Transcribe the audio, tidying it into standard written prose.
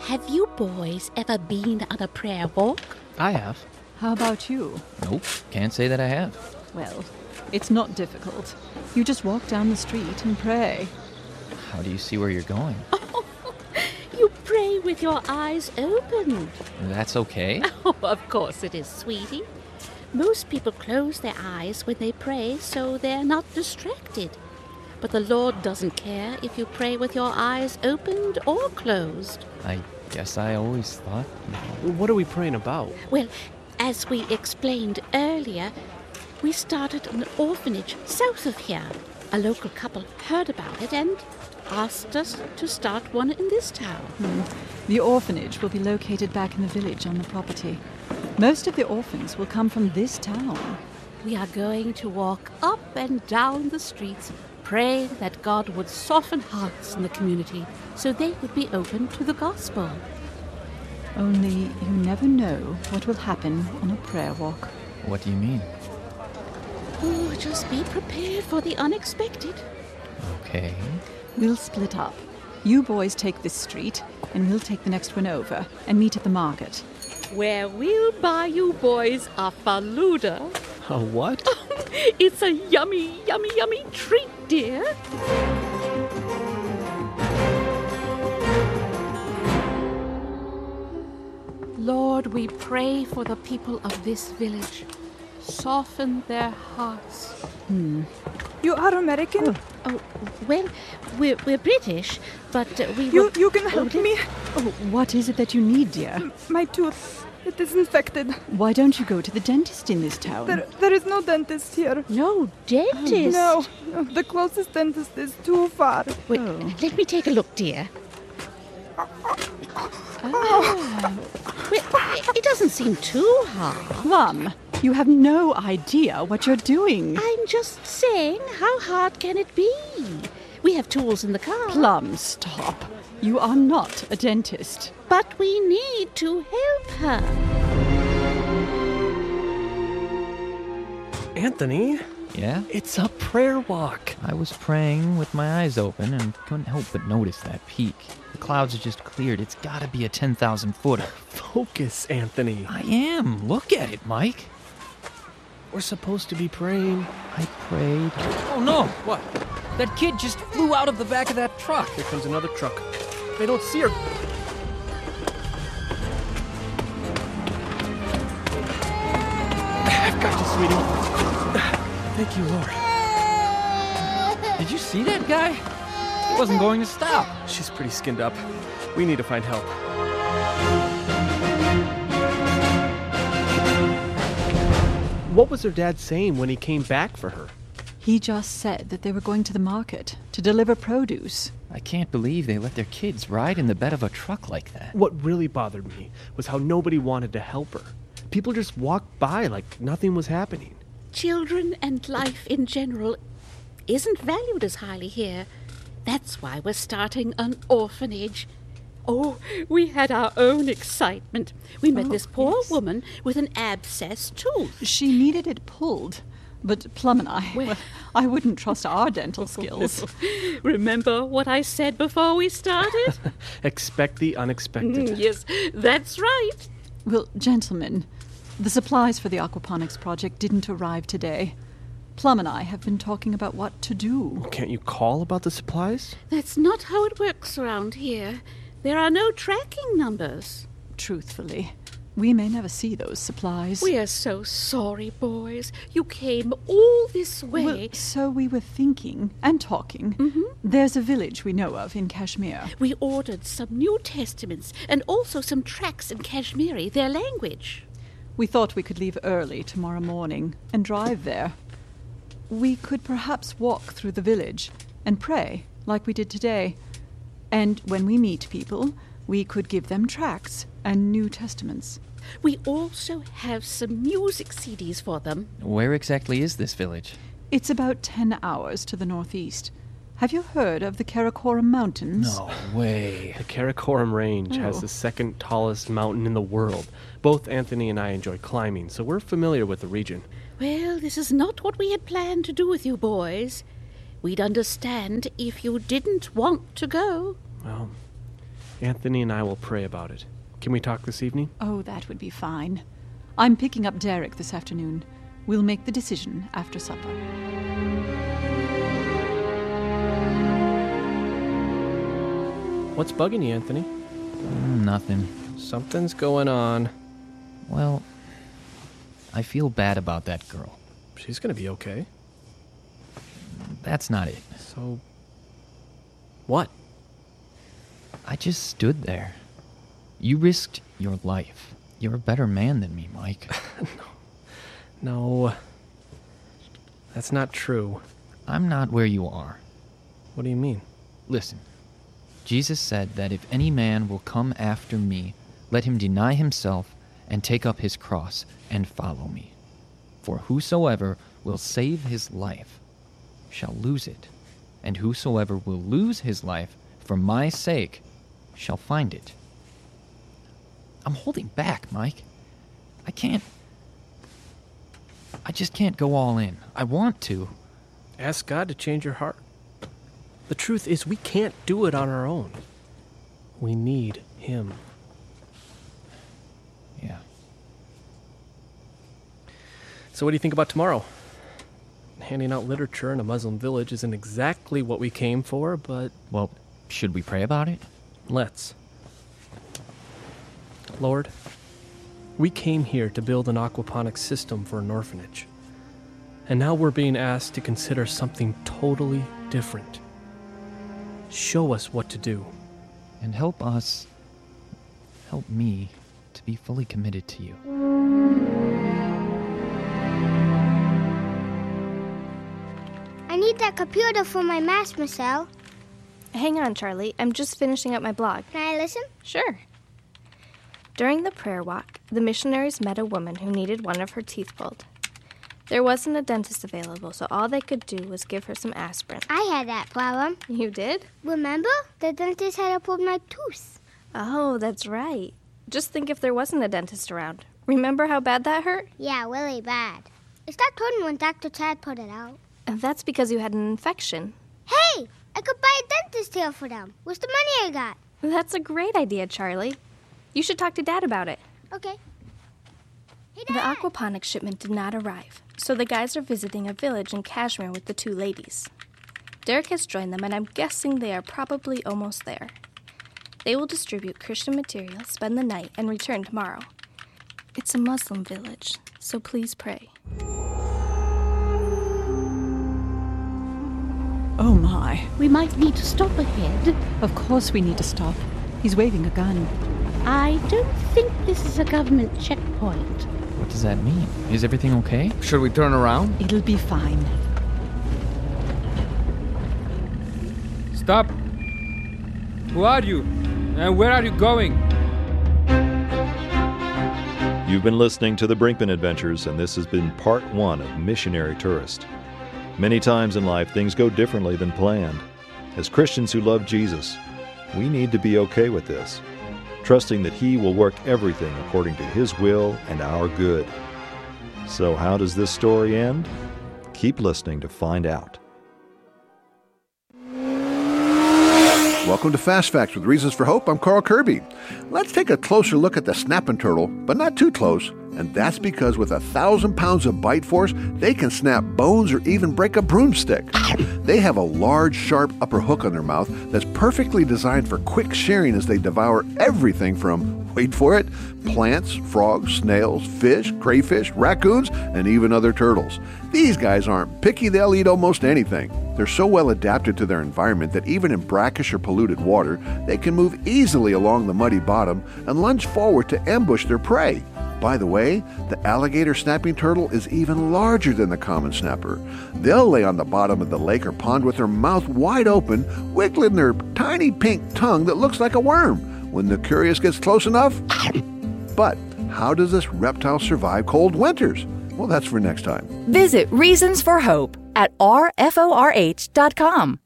Have you boys ever been on a prayer walk? I have. How about you? Nope, can't say that I have. Well, it's not difficult. You just walk down the street and pray. How do you see where you're going? You pray with your eyes open. That's okay. Oh, of course it is, sweetie. Most people close their eyes when they pray so they're not distracted. But the Lord doesn't care if you pray with your eyes opened or closed. I guess I always thought... What are we praying about? Well, as we explained earlier, we started an orphanage south of here. A local couple heard about it and asked us to start one in this town. The orphanage will be located back in the village on the property. Most of the orphans will come from this town. We are going to walk up and down the streets, praying that God would soften hearts in the community so they would be open to the gospel. Only you never know what will happen on a prayer walk. What do you mean? Oh, just be prepared for the unexpected. Okay. We'll split up. You boys take this street, and we'll take the next one over and meet at the market. Where we'll buy you boys a faluda. A what? It's a yummy, yummy, yummy treat, dear. Lord, we pray for the people of this village. Soften their hearts. You are American? Oh, well, we're British, but we You were... can help me? Oh, what is it that you need, dear? My tooth, it is infected. Why don't you go to the dentist in this town? There is no dentist here. No dentist. No, the closest dentist is too far. Wait, Oh. let me take a look, dear. Well, it doesn't seem too hard. Plum, you have no idea what you're doing. I'm just saying, how hard can it be? We have tools in the car. Plum, stop. You are not a dentist. But we need to help her. Anthony, Yeah? it's a prayer walk. I was praying with my eyes open and couldn't help but notice that peak. The clouds have just cleared. It's gotta be a 10,000-footer. Focus, Anthony. I am. Look at it, Mike. We're supposed to be praying. I prayed. Oh no! What? That kid just flew out of the back of that truck. Here comes another truck. They don't see her. I've got you, sweetie. Thank you, Lord. Did you see that guy? He wasn't going to stop. She's pretty skinned up. We need to find help. What was her dad saying when he came back for her? He just said that they were going to the market to deliver produce. I can't believe they let their kids ride in the bed of a truck like that. What really bothered me was how nobody wanted to help her. People just walked by like nothing was happening. Children and life in general isn't valued as highly here. That's why we're starting an orphanage. Oh, we had our own excitement. We met this poor woman with an abscess tooth. She needed it pulled. But Plum and I, Well- I wouldn't trust our dental skills. Remember what I said before we started? Expect the unexpected. Yes, that's right. Well, gentlemen, the supplies for the aquaponics project didn't arrive today. Plum and I have been talking about what to do. Can't you call about the supplies? That's not how it works around here. There are no tracking numbers. Truthfully, we may never see those supplies. We are so sorry, boys. You came all this way. Well, so we were thinking and talking. There's a village we know of in Kashmir. We ordered some New Testaments and also some tracts in Kashmiri, their language. We thought we could leave early tomorrow morning and drive there. We could perhaps walk through the village and pray like we did today. And when we meet people, we could give them tracts and New Testaments. We also have some music CDs for them. Where exactly is this village? It's about 10 hours to the northeast. Have you heard of the Karakoram Mountains? No way. The Karakoram Range has Oh. the second tallest mountain in the world. Both Anthony and I enjoy climbing, so we're familiar with the region. Well, this is not what we had planned to do with you boys. We'd understand if you didn't want to go. Well, Anthony and I will pray about it. Can we talk this evening? Oh, that would be fine. I'm picking up Derek this afternoon. We'll make the decision after supper. What's bugging you, Anthony? Nothing. Something's going on. Well, I feel bad about that girl. She's gonna be okay. That's not it. So... what? I just stood there. You risked your life. You're a better man than me, Mike. No. That's not true. I'm not where you are. What do you mean? Listen, Jesus said that if any man will come after me, let him deny himself and take up his cross and follow me. For whosoever will save his life shall lose it, and whosoever will lose his life for my sake shall find it. I'm holding back, Mike. I just can't go all in. I want to. Ask God to change your heart. The truth is, we can't do it on our own. We need Him. Yeah. So what do you think about tomorrow? Handing out literature in a Muslim village isn't exactly what we came for, but... Well, should we pray about it? let's. Lord, we came here to build an aquaponics system for an orphanage. And now we're being asked to consider something totally different. Show us what to do. And help me to be fully committed to you. I need that computer for my math, Marcel. Hang on, Charlie. I'm just finishing up my blog. Can I listen? Sure. During the prayer walk, the missionaries met a woman who needed one of her teeth pulled. There wasn't a dentist available, so all they could do was give her some aspirin. I had that problem. You did? Remember? The dentist had to pull my tooth. Oh, that's right. Just think if there wasn't a dentist around. Remember how bad that hurt? Yeah, really bad. It stopped hurting when Dr. Chad put it out. And that's because you had an infection. Hey! I could buy a dentist here for them. Where's the money I got? That's a great idea, Charlie. You should talk to Dad about it. Okay. Hey, The Dad! aquaponics shipment did not arrive, so the guys are visiting a village in Kashmir with the two ladies. Derek has joined them, and I'm guessing they are probably almost there. They will distribute Christian material, spend the night, and return tomorrow. It's a Muslim village, so please pray. Oh my. We might need to stop ahead. Of course we need to stop. He's waving a gun. I don't think this is a government checkpoint. What does that mean? Is everything okay? Should we turn around? It'll be fine. Stop! Who are you? And where are you going? You've been listening to the Brinkman Adventures, and this has been part 1 of Missionary Tourist. Many times in life, things go differently than planned. As Christians who love Jesus, we need to be okay with this, trusting that He will work everything according to His will and our good. So how does this story end? Keep listening to find out. Welcome to Fast Facts with Reasons for Hope. I'm Carl Kirby. Let's take a closer look at the snapping turtle, but not too close. And that's because with 1,000 pounds of bite force, they can snap bones or even break a broomstick. They have a large, sharp upper hook on their mouth that's perfectly designed for quick shearing as they devour everything from, wait for it, plants, frogs, snails, fish, crayfish, raccoons, and even other turtles. These guys aren't picky, they'll eat almost anything. They're so well adapted to their environment that even in brackish or polluted water, they can move easily along the muddy bottom and lunge forward to ambush their prey. By the way, the alligator snapping turtle is even larger than the common snapper. They'll lay on the bottom of the lake or pond with their mouth wide open, wiggling their tiny pink tongue that looks like a worm. When the curious gets close enough... But how does this reptile survive cold winters? Well, that's for next time. Visit Reasons for Hope at rforh.com.